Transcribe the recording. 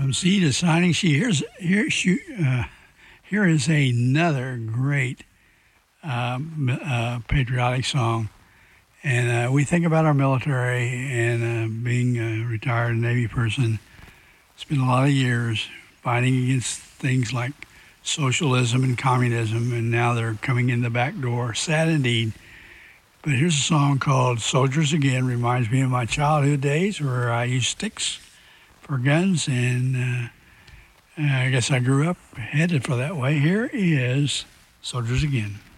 From sea to signing sea. Here is another great patriotic song. And we think about our military and being a retired Navy person. Spent a lot of years fighting against things like socialism and communism, and now they're coming in the back door. Sad indeed. But here's a song called Soldiers Again. Reminds me of my childhood days where I used sticks for guns, and I guess I grew up headed for that way. Here is Soldiers Again.